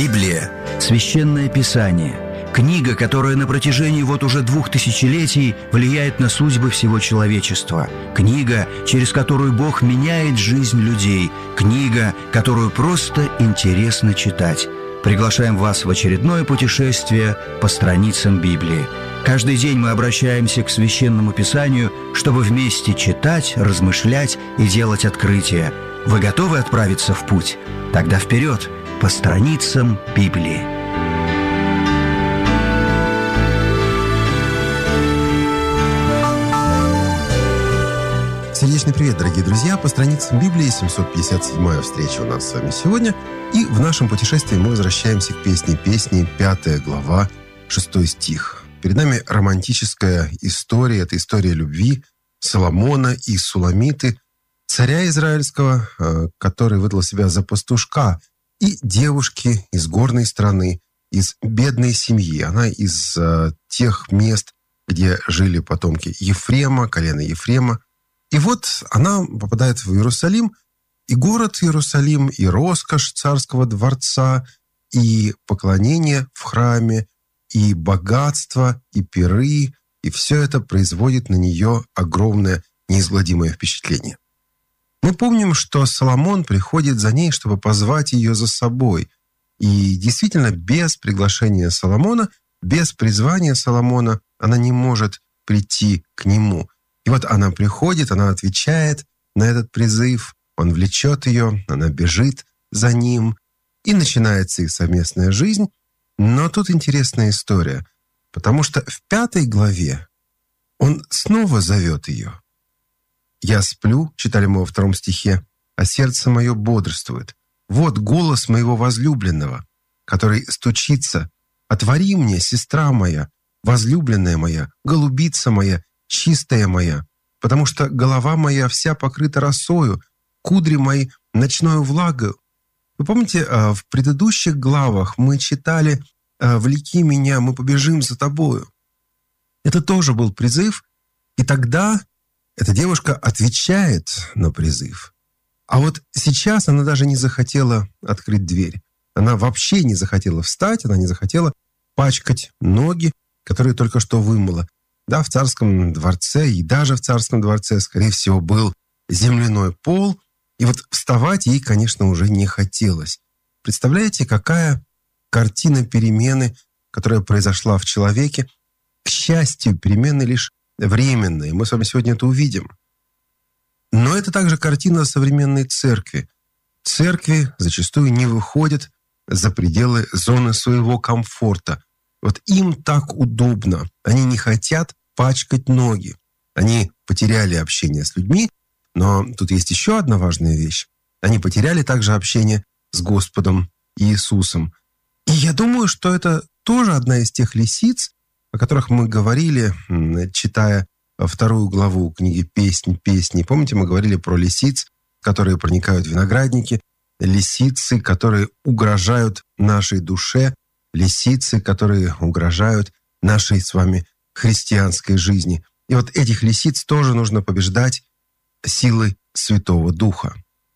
Библия – священное писание, книга, которая на протяжении уже 2000 влияет на судьбы всего человечества, книга, через которую Бог меняет жизнь людей, книга, которую просто интересно читать. Приглашаем вас в очередное путешествие по страницам Библии. Каждый день мы обращаемся к Священному Писанию, чтобы вместе читать, размышлять и делать открытия. Вы готовы отправиться в путь? Тогда вперед, по страницам Библии. Сердечный привет, дорогие друзья! По страницам Библии 757-я встреча у нас с вами сегодня. И в нашем путешествии мы возвращаемся к песне 5 глава, 6 стих. Перед нами романтическая история, это история любви Соломона и Суламиты, царя израильского, который выдал себя за пастушка, и девушки из горной страны, из бедной семьи. Она из тех мест, где жили потомки Ефрема, колена Ефрема. И вот она попадает в Иерусалим, и город Иерусалим, и роскошь царского дворца, и поклонение в храме, и богатство, и пиры, и все это производит на нее огромное, неизгладимое впечатление. Мы помним, что Соломон приходит за ней, чтобы позвать ее за собой. И действительно, без приглашения Соломона, без призвания Соломона она не может прийти к нему. И вот она приходит, она отвечает на этот призыв, он влечет ее, она бежит за ним, и начинается их совместная жизнь. Но тут интересная история, потому что в 5 главе он снова зовет ее. «Я сплю», читали мы во 2 стихе, «а сердце мое бодрствует. Вот голос моего возлюбленного, который стучится. Отвори мне, сестра моя, возлюбленная моя, голубица моя, чистая моя, потому что голова моя вся покрыта росою, кудри мои ночною влагою». Вы помните, в предыдущих главах мы читали «Влеки меня, мы побежим за тобою». Это тоже был призыв, и тогда эта девушка отвечает на призыв. А вот сейчас она даже не захотела открыть дверь. Она вообще не захотела встать, она не захотела пачкать ноги, которые только что вымыла. Да, в царском дворце, и даже в царском дворце, скорее всего, был земляной пол. И вот вставать ей, конечно, уже не хотелось. Представляете, какая картина перемены, которая произошла в человеке? К счастью, перемены лишь временные. Мы с вами сегодня это увидим. Но это также картина современной церкви. Церкви зачастую не выходят за пределы зоны своего комфорта. Вот им так удобно. Они не хотят пачкать ноги. Они потеряли общение с людьми, но тут есть еще одна важная вещь. Они потеряли также общение с Господом Иисусом. И я думаю, что это тоже одна из тех лисиц, о которых мы говорили, читая 2 главу книги «Песни». Помните, мы говорили про лисиц, которые проникают в виноградники, лисицы, которые угрожают нашей душе, лисицы, которые угрожают нашей с вами христианской жизни. И вот этих лисиц тоже нужно побеждать силой Святого Духа.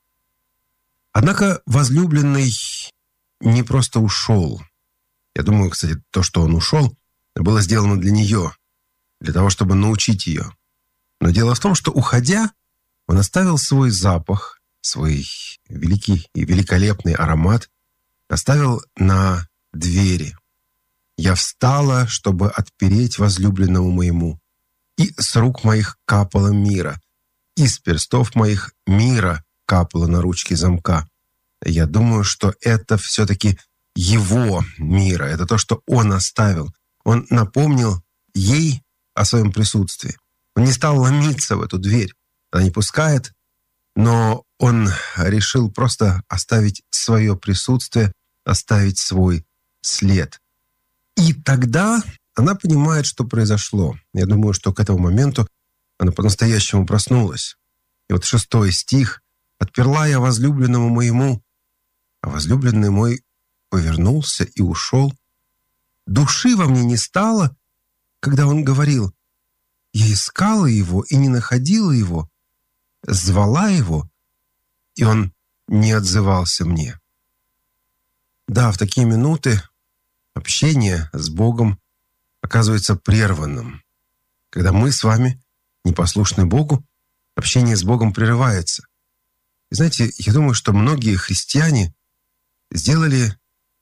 Однако возлюбленный не просто ушел. Я думаю, кстати, то, что он ушел, было сделано для нее, для того, чтобы научить ее. Но дело в том, что, уходя, он оставил свой запах, свой великий и великолепный аромат, оставил на двери. «Я встала, чтобы отпереть возлюбленному моему, и с рук моих капало мира, из перстов моих мира капало на ручке замка». Я думаю, что это все-таки его мира, это то, что он оставил. Он напомнил ей о своем присутствии. Он не стал ломиться в эту дверь. Она не пускает, но он решил просто оставить свое присутствие, оставить свой след. И тогда она понимает, что произошло. Я думаю, что к этому моменту она по-настоящему проснулась. И вот 6 стих. «Отперла я возлюбленному моему, а возлюбленный мой повернулся и ушел. Души во мне не стало, когда он говорил. Я искала его и не находила его, звала его, и он не отзывался мне». Да, в такие минуты общение с Богом оказывается прерванным. Когда мы с вами непослушны Богу, общение с Богом прерывается. И знаете, я думаю, что многие христиане сделали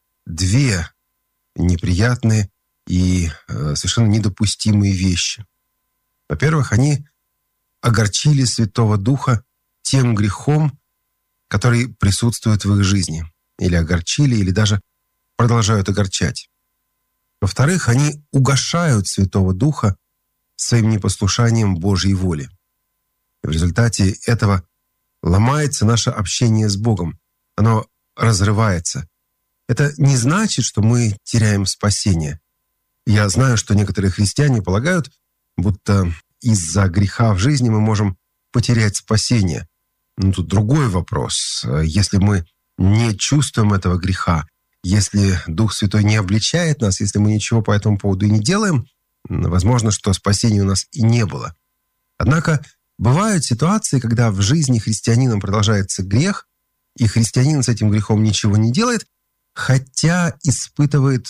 две неприятные и совершенно недопустимые вещи. Во-первых, они огорчили Святого Духа тем грехом, который присутствует в их жизни. Или огорчили, или даже продолжают огорчать. Во-вторых, они угашают Святого Духа своим непослушанием Божьей воле. И в результате этого ломается наше общение с Богом. Оно разрывается. Это не значит, что мы теряем спасение. Я знаю, что некоторые христиане полагают, будто из-за греха в жизни мы можем потерять спасение. Но тут другой вопрос. Если мы не чувствуем этого греха, если Дух Святой не обличает нас, если мы ничего по этому поводу и не делаем, возможно, что спасения у нас и не было. Однако бывают ситуации, когда в жизни христианина продолжается грех, и христианин с этим грехом ничего не делает, хотя испытывает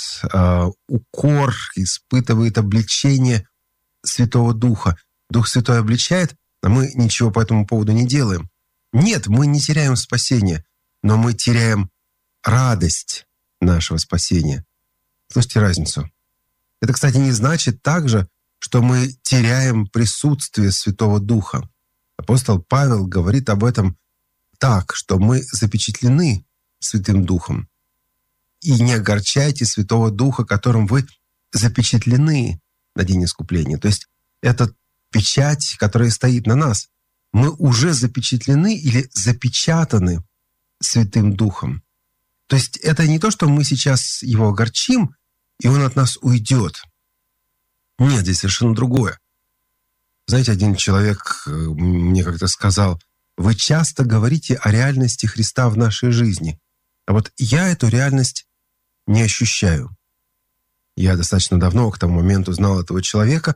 укор, испытывает обличение Святого Духа. Дух Святой обличает, а мы ничего по этому поводу не делаем. Нет, мы не теряем спасение, но мы теряем радость нашего спасения. Слышите разницу? Это, кстати, не значит также, что мы теряем присутствие Святого Духа. Апостол Павел говорит об этом так, что мы запечатлены Святым Духом. И не огорчайте Святого Духа, которым вы запечатлены на день искупления. То есть это печать, которая стоит на нас. Мы уже запечатлены или запечатаны Святым Духом. То есть это не то, что мы сейчас его огорчим, и он от нас уйдет. Нет, здесь совершенно другое. Знаете, один человек мне как-то сказал: вы часто говорите о реальности Христа в нашей жизни, а вот я эту реальность не ощущаю. Я достаточно давно к тому моменту знал этого человека,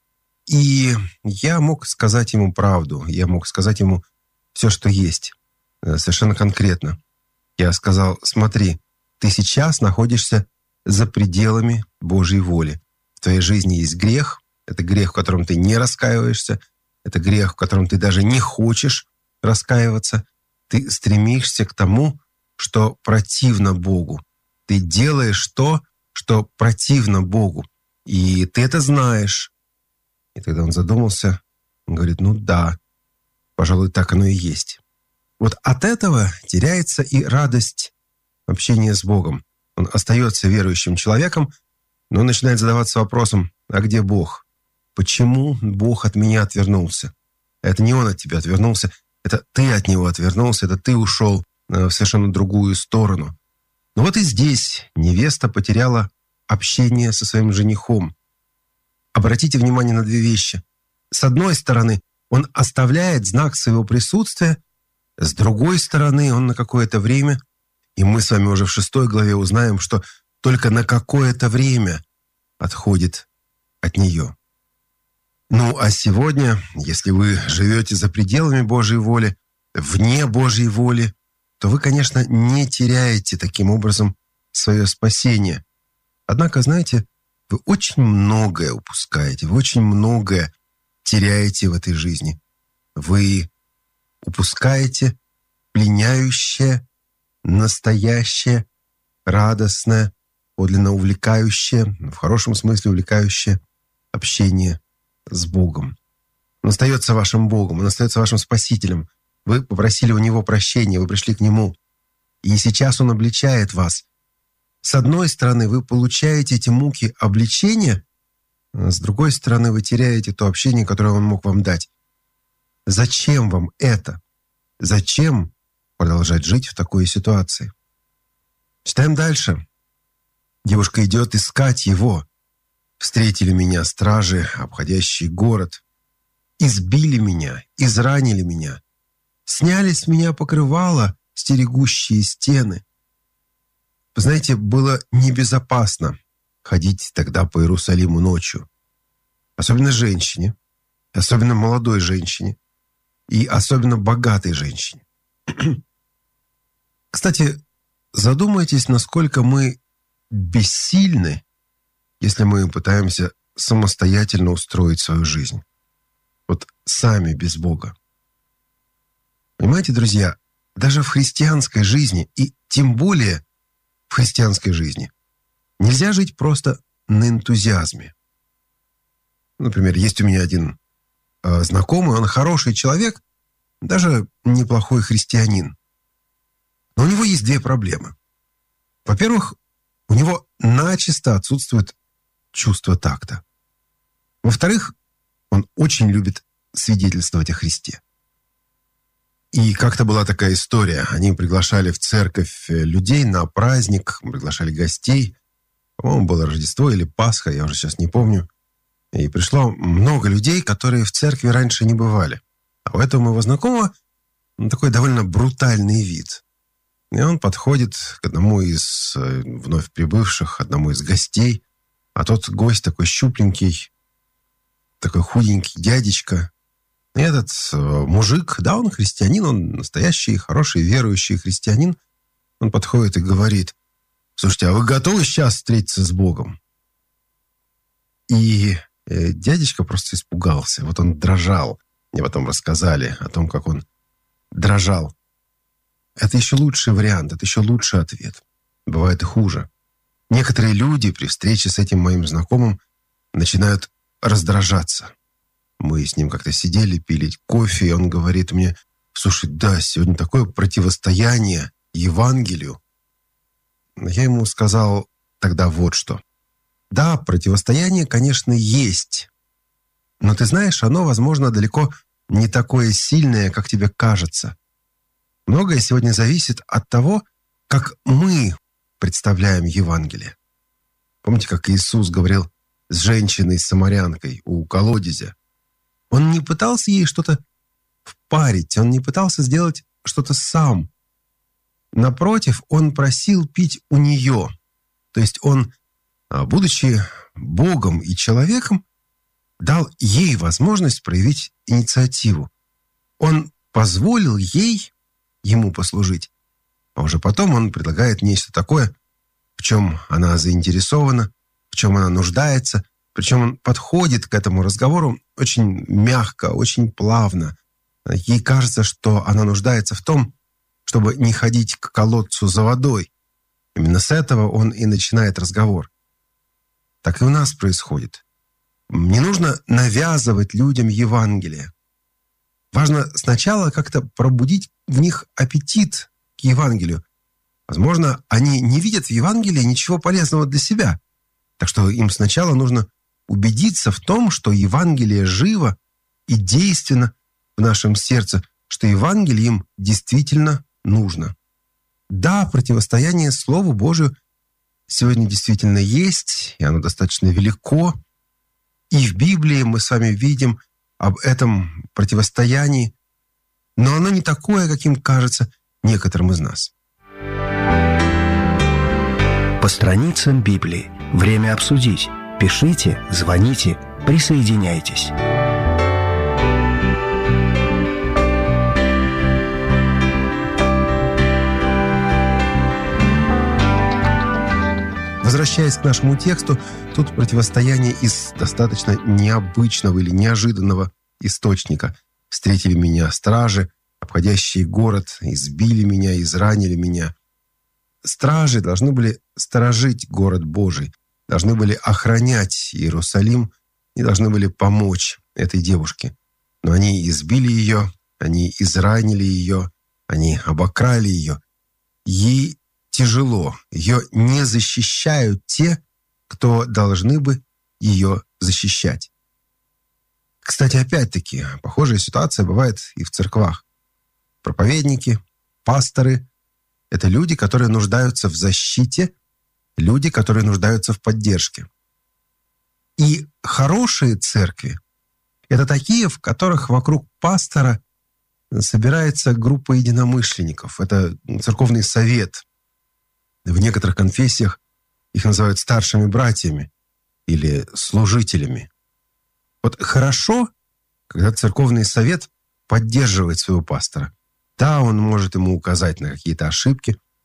и я мог сказать ему правду, я мог сказать ему все, что есть, совершенно конкретно. Я сказал: смотри, ты сейчас находишься за пределами Божьей воли. В твоей жизни есть грех, это грех, в котором ты не раскаиваешься, это грех, в котором ты даже не хочешь раскаиваться. Ты стремишься к тому, что противно Богу. Ты делаешь то, что противно Богу. И ты это знаешь. И тогда он задумался, он говорит: ну да, пожалуй, так оно и есть. Вот от этого теряется и радость общения с Богом. Он остается верующим человеком, но начинает задаваться вопросом: а где Бог? Почему Бог от меня отвернулся? Это не Он от тебя отвернулся, это ты от Него отвернулся, это ты ушел в совершенно другую сторону. Но вот и здесь невеста потеряла общение со своим женихом. Обратите внимание на две вещи. С одной стороны, он оставляет знак своего присутствия, с другой стороны, он на какое-то время, и мы с вами уже в 6 главе узнаем, что только на какое-то время отходит от нее. Ну а сегодня, если вы живете за пределами Божьей воли, вне Божьей воли, то вы, конечно, не теряете таким образом свое спасение. Однако, знаете, вы очень многое упускаете, вы очень многое теряете в этой жизни. Вы упускаете пленяющее, настоящее, радостное, подлинно увлекающее, в хорошем смысле увлекающее общение с Богом. Он остается вашим Богом, Он остается вашим Спасителем. Вы попросили у Него прощения, вы пришли к Нему. И сейчас Он обличает вас. С одной стороны, вы получаете эти муки обличения, а с другой стороны, вы теряете то общение, которое Он мог вам дать. Зачем вам это? Зачем продолжать жить в такой ситуации? Читаем дальше. Девушка идет искать его. Встретили меня стражи, обходящие город. Избили меня, изранили меня. Сняли с меня покрывало, стерегущие стены. Вы знаете, было небезопасно ходить тогда по Иерусалиму ночью. Особенно женщине, особенно молодой женщине и особенно богатой женщине. Кстати, задумайтесь, насколько мы бессильны, если мы пытаемся самостоятельно устроить свою жизнь. Вот сами без Бога. Понимаете, друзья, даже в христианской жизни, и тем более в христианской жизни, нельзя жить просто на энтузиазме. Например, есть у меня один знакомый, он хороший человек, даже неплохой христианин. Но у него есть две проблемы. Во-первых, у него начисто отсутствует чувство такта. Во-вторых, он очень любит свидетельствовать о Христе. И как-то была такая история. Они приглашали в церковь людей на праздник, приглашали гостей. По-моему, было Рождество или Пасха, я уже сейчас не помню. И пришло много людей, которые в церкви раньше не бывали. А у этого моего знакомого такой довольно брутальный вид. И он подходит к одному из вновь прибывших, одному из гостей. А тот гость такой щупленький, такой худенький дядечка. И этот мужик, да, он христианин, он настоящий, хороший, верующий христианин. Он подходит и говорит: «Слушайте, а вы готовы сейчас встретиться с Богом?» И дядечка просто испугался. Вот он дрожал. Мне потом рассказали о том, как он дрожал. Это еще лучший вариант, это еще лучший ответ. Бывает и хуже. Некоторые люди при встрече с этим моим знакомым начинают раздражаться. Мы с ним как-то сидели, пили кофе, и он говорит мне: «Слушай, да, сегодня такое противостояние Евангелию». Я ему сказал тогда вот что. Да, противостояние, конечно, есть. Но ты знаешь, оно, возможно, далеко не такое сильное, как тебе кажется. Многое сегодня зависит от того, как мы представляем Евангелие. Помните, как Иисус говорил с женщиной-самарянкой у колодезя? Он не пытался ей что-то впарить, он не пытался сделать что-то сам. Напротив, он просил пить у нее. То есть он, будучи Богом и человеком, дал ей возможность проявить инициативу. Он позволил ей, ему послужить. А уже потом он предлагает нечто такое, в чем она заинтересована, в чем она нуждается. Причем он подходит к этому разговору очень мягко, очень плавно. Ей кажется, что она нуждается в том, чтобы не ходить к колодцу за водой. Именно с этого он и начинает разговор. Так и у нас происходит. Не нужно навязывать людям Евангелие. Важно сначала как-то пробудить в них аппетит к Евангелию. Возможно, они не видят в Евангелии ничего полезного для себя. Так что им сначала нужно убедиться в том, что Евангелие живо и действенно в нашем сердце, что Евангелие им действительно нужно. Да, противостояние Слову Божию сегодня действительно есть, и оно достаточно велико. И в Библии мы с вами видим об этом противостоянии, но оно не такое, каким кажется некоторым из нас. По страницам Библии. Время обсудить. Пишите, звоните, присоединяйтесь. Возвращаясь к нашему тексту, тут противостояние из достаточно необычного или неожиданного источника. Встретили меня стражи, обходящие город, избили меня, изранили меня. Стражи должны были сторожить город Божий, должны были охранять Иерусалим и должны были помочь этой девушке. Но они избили ее, они изранили ее, они обокрали ее. Ей тяжело, ее не защищают те, кто должны бы ее защищать. Кстати, опять-таки, похожая ситуация бывает и в церквах. Проповедники, пасторы — это люди, которые нуждаются в защите, люди, которые нуждаются в поддержке. И хорошие церкви — это такие, в которых вокруг пастора собирается группа единомышленников. Это церковный совет. В некоторых конфессиях их называют старшими братьями или служителями. Вот хорошо, когда церковный совет поддерживает своего пастора. Да, он может ему указать на какие-то ошибки,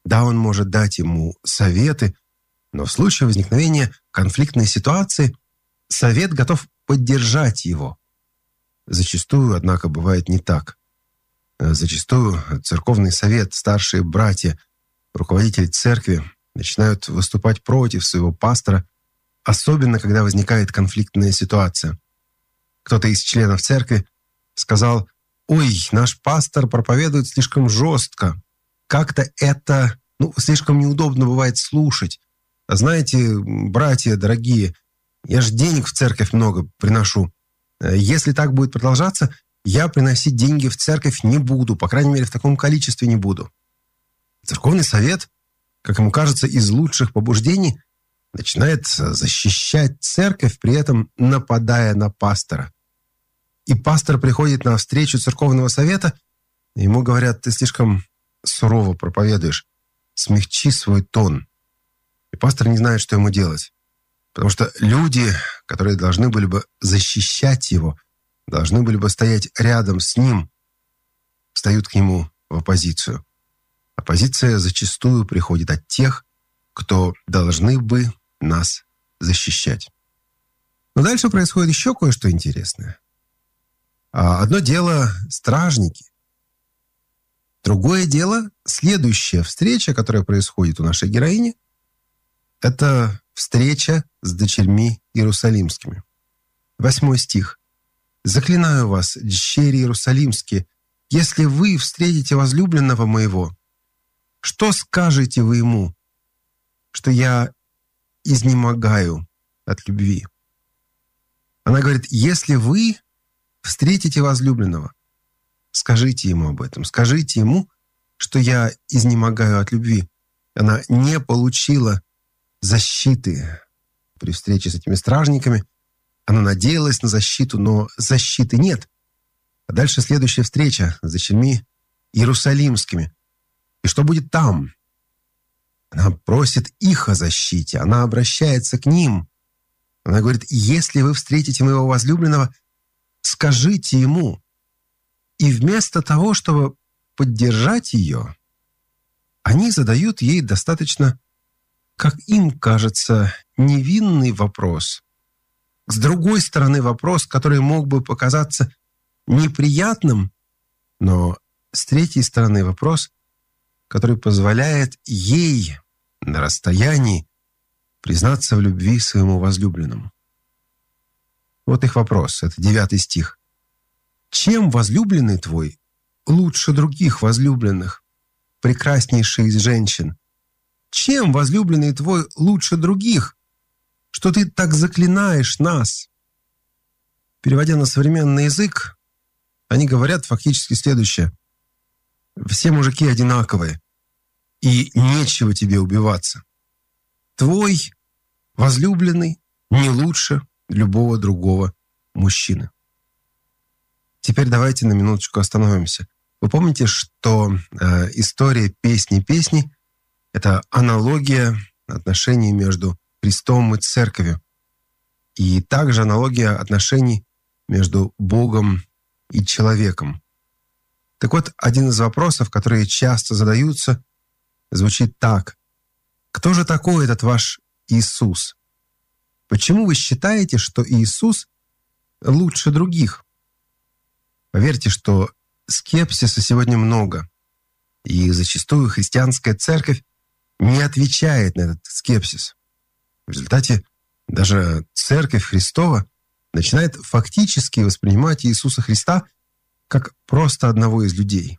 Да, он может дать ему советы, но в случае возникновения конфликтной ситуации совет готов поддержать его. Зачастую, однако, бывает не так. Зачастую церковный совет, старшие братья, руководители церкви начинают выступать против своего пастора, особенно когда возникает конфликтная ситуация. Кто-то из членов церкви сказал: «Ой, наш пастор проповедует слишком жестко. Как-то это, слишком неудобно бывает слушать. А знаете, братья дорогие, я же денег в церковь много приношу. Если так будет продолжаться, я приносить деньги в церковь не буду, по крайней мере, в таком количестве не буду». Церковный совет, как ему кажется, из лучших побуждений начинает защищать церковь, при этом нападая на пастора. И пастор приходит на встречу церковного совета, и ему говорят: «Ты слишком сурово проповедуешь, смягчи свой тон». И пастор не знает, что ему делать. Потому что люди, которые должны были бы защищать его, должны были бы стоять рядом с ним, встают к нему в оппозицию. Оппозиция зачастую приходит от тех, кто должны бы нас защищать. Но дальше происходит еще кое-что интересное. Одно дело — стражники. Другое дело — следующая встреча, которая происходит у нашей героини. Это встреча с дочерьми иерусалимскими. 8 стих. «Заклинаю вас, дщери иерусалимские, если вы встретите возлюбленного моего, что скажете вы ему, что я изнемогаю от любви?» Она говорит: если вы встретите возлюбленного, скажите ему об этом, скажите ему, что я изнемогаю от любви. Она не получила защиты при встрече с этими стражниками. Она надеялась на защиту, но защиты нет. А дальше следующая встреча с дочерьми иерусалимскими. И что будет там? Она просит их о защите, она обращается к ним. Она говорит: если вы встретите моего возлюбленного, скажите ему. И вместо того, чтобы поддержать ее, они задают ей достаточно, как им кажется, невинный вопрос. С другой стороны, вопрос, который мог бы показаться неприятным, но с третьей стороны вопрос, который позволяет ей на расстоянии признаться в любви своему возлюбленному. Вот их вопрос, это 9 стих. «Чем возлюбленный твой лучше других возлюбленных, прекраснейший из женщин? Чем возлюбленный твой лучше других, что ты так заклинаешь нас?» Переводя на современный язык, они говорят фактически следующее: «Все мужики одинаковые, и нечего тебе убиваться. Твой возлюбленный не лучше любого другого мужчины». Теперь давайте на минуточку остановимся. Вы помните, что история песни — это аналогия отношений между Христом и Церковью. И также аналогия отношений между Богом и человеком. Так вот, один из вопросов, которые часто задаются, звучит так: кто же такой этот ваш Иисус? Почему вы считаете, что Иисус лучше других? Поверьте, что скепсиса сегодня много, и зачастую христианская церковь не отвечает на этот скепсис. В результате даже Церковь Христова начинает фактически воспринимать Иисуса Христа как просто одного из людей.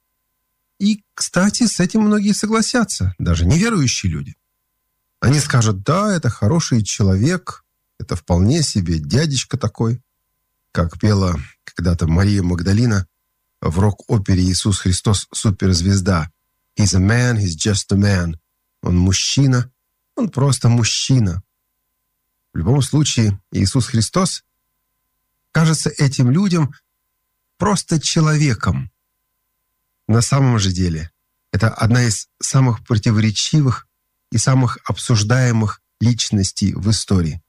И, кстати, с этим многие согласятся, даже неверующие люди. Они скажут: да, это хороший человек, это вполне себе дядечка такой, как пела когда-то Мария Магдалина в рок-опере «Иисус Христос – суперзвезда». «He's a man, he's just a man». Он мужчина, он просто мужчина. В любом случае, Иисус Христос кажется этим людям просто человеком. На самом же деле, это одна из самых противоречивых и самых обсуждаемых личностей в истории.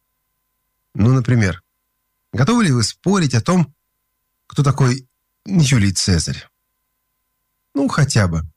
Например, готовы ли вы спорить о том, кто такой Юлий Цезарь? Хотя бы.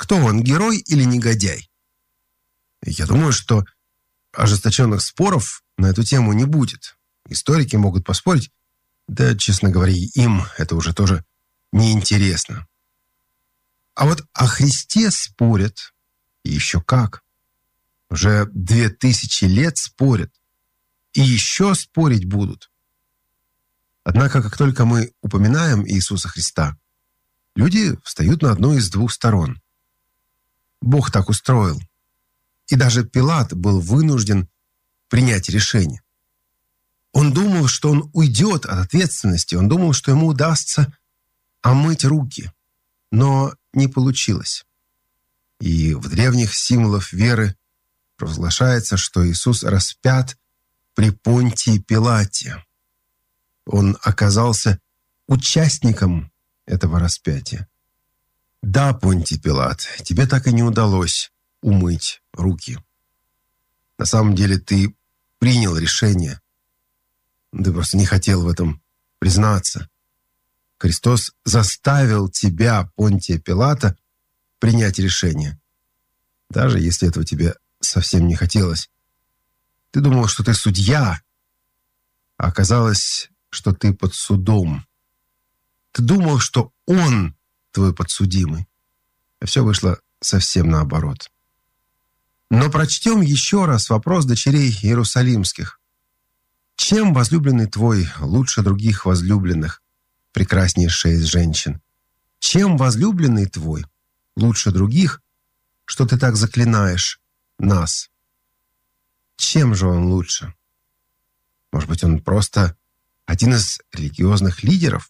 Кто он, герой или негодяй? Я думаю, что ожесточенных споров на эту тему не будет. Историки могут поспорить, да, честно говоря, им это уже тоже неинтересно. А вот о Христе спорят, и еще как. Уже 2000 лет спорят, и еще спорить будут. Однако, как только мы упоминаем Иисуса Христа, люди встают на одну из двух сторон. Бог так устроил. И даже Пилат был вынужден принять решение. Он думал, что он уйдет от ответственности, он думал, что ему удастся омыть руки. Но не получилось. И в древних символах веры провозглашается, что Иисус распят при Понтии Пилате. Он оказался участником этого распятия. Да, Понтий Пилат, тебе так и не удалось умыть руки. На самом деле ты принял решение. Ты просто не хотел в этом признаться. Христос заставил тебя, Понтия Пилата, принять решение. Даже если этого тебе совсем не хотелось. Ты думал, что ты судья, а оказалось, что ты под судом. Ты думал, что он твой подсудимый. А все вышло совсем наоборот. Но прочтем еще раз вопрос дочерей Иерусалимских. Чем возлюбленный твой лучше других возлюбленных, прекраснейшая из женщин? Чем возлюбленный твой лучше других, что ты так заклинаешь нас? Чем же он лучше? Может быть, он просто один из религиозных лидеров?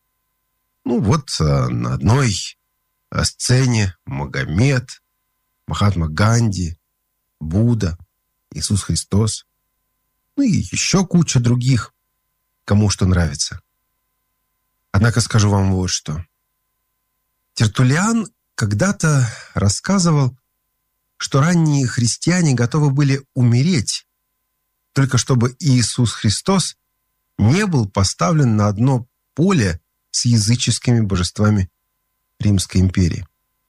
На одной сцене Магомед, Махатма Ганди, Будда, Иисус Христос. И еще куча других, кому что нравится. Однако скажу вам вот что. Тертуллиан когда-то рассказывал, что ранние христиане готовы были умереть, только чтобы Иисус Христос не был поставлен на одно поле с языческими божествами Римской империи.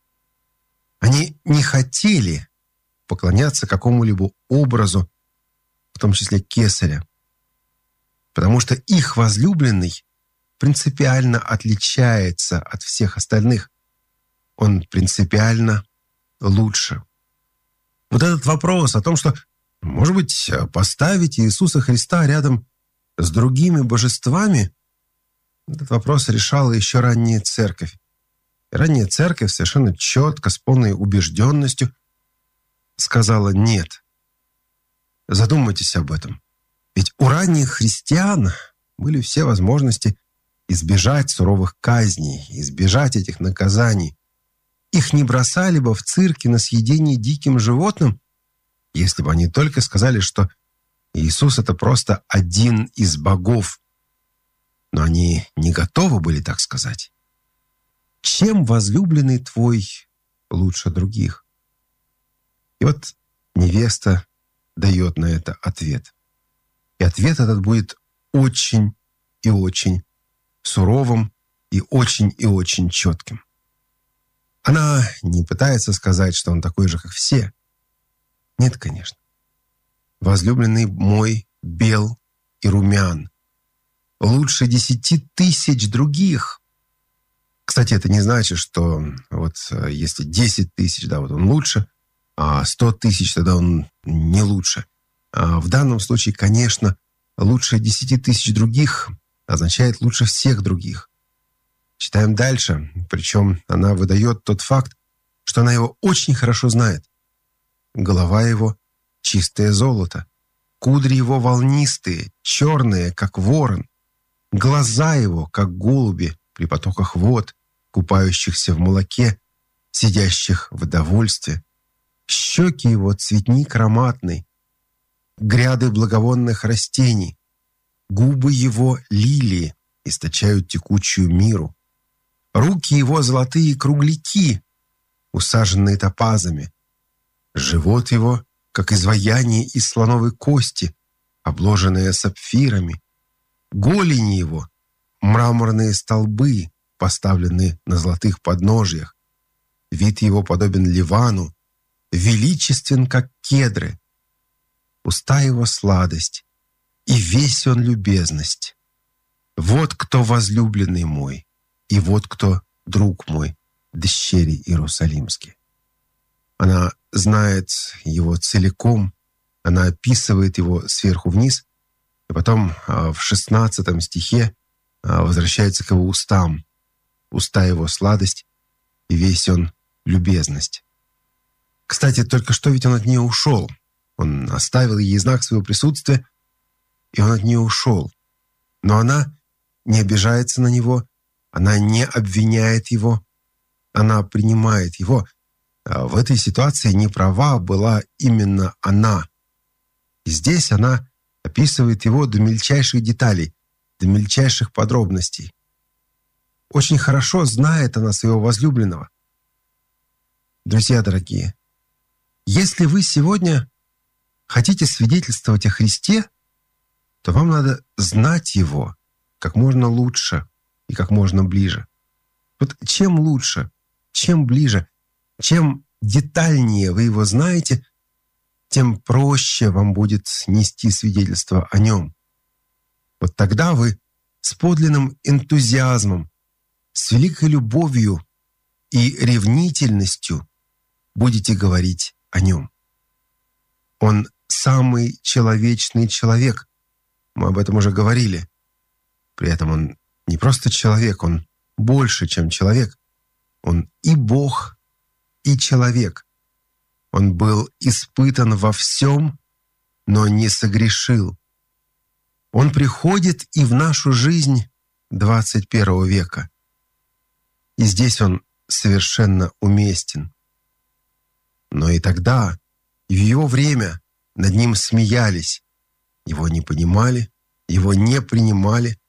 Они не хотели поклоняться какому-либо образу, в том числе кесаря, потому что их возлюбленный принципиально отличается от всех остальных. Он принципиально лучше. Вот этот вопрос о том, что, может быть, поставить Иисуса Христа рядом с другими божествами, этот вопрос решала еще ранняя церковь. И ранняя церковь совершенно четко, с полной убежденностью сказала «нет». Задумайтесь об этом. Ведь у ранних христиан были все возможности избежать суровых казней, избежать этих наказаний. Их не бросали бы в цирке на съедение диким животным, если бы они только сказали, что Иисус — это просто один из богов. Но они не готовы были так сказать. Чем возлюбленный твой лучше других? И вот невеста дает на это ответ. И ответ этот будет очень и очень суровым и очень четким. Она не пытается сказать, что он такой же, как все. Нет, конечно. Возлюбленный мой бел и румян. Лучше 10 000 других. Кстати, это не значит, что если 10 000, он лучше, а 100 000, тогда он не лучше. В данном случае, конечно, лучше 10 000 других означает лучше всех других. Читаем дальше. Причем она выдает тот факт, что она его очень хорошо знает. Голова его — чистое золото. Кудри его волнистые, черные, как ворон. Глаза его, как голуби при потоках вод, купающихся в молоке, сидящих в довольстве. Щеки его — цветник ароматный, гряды благовонных растений. Губы его — лилии, источают текучую миру. Руки его — золотые кругляки, усаженные топазами. Живот его — как изваяние из слоновой кости, обложенное сапфирами. Голени его — мраморные столбы, поставленные на золотых подножьях. Вид его подобен Ливану, величествен, как кедры. Уста его сладость, и весь он любезность. Вот кто возлюбленный мой, и вот кто друг мой, дщери Иерусалимские. Она знает его целиком, она описывает его сверху вниз, и потом в 16 стихе возвращается к его устам. Уста его сладость, и весь он любезность. Кстати, только что ведь он от нее ушел. Он оставил ей знак своего присутствия, и он от нее ушел. Но она не обижается на него, она не обвиняет его, она принимает его. В этой ситуации не права была именно она. И здесь она описывает его до мельчайших деталей, до мельчайших подробностей. Очень хорошо знает она своего возлюбленного. Друзья дорогие, если вы сегодня хотите свидетельствовать о Христе, то вам надо знать Его как можно лучше и как можно ближе. Вот чем лучше, чем ближе, чем детальнее вы Его знаете, тем проще вам будет нести свидетельство о Нем. Вот тогда вы с подлинным энтузиазмом, с великой любовью и ревнительностью будете говорить о Нем. Он самый человечный человек. Мы об этом уже говорили. При этом он не просто человек, он больше, чем человек. Он и Бог, и человек. Он был испытан во всем, но не согрешил. Он приходит и в нашу жизнь 21 века. И здесь он совершенно уместен. Но и тогда, и в его время над ним смеялись, его не понимали, его не принимали,